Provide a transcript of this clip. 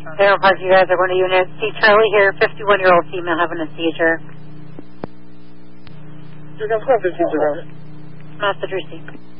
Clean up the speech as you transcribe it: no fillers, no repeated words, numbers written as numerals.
Aero Park, you guys are going to unit. See Charlie here, 51-year-old female having a seizure. You guys go 52. Master receipt.